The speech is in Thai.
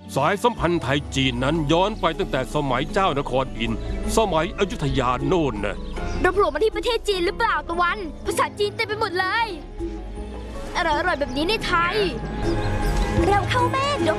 สายสัมพันธ์ไทยจีนนั้นย้อนไปตั้งแต่สมัยเจ้านครอินทร์สมัยอยุธยาโน่นนะเราโผล่มาที่ประเทศจีนหรือเปล่าตะวัน ภาษาจีนเต็มไปหมดเลยอร่อยๆแบบนี้ในไทยเราเข้าแม่ยก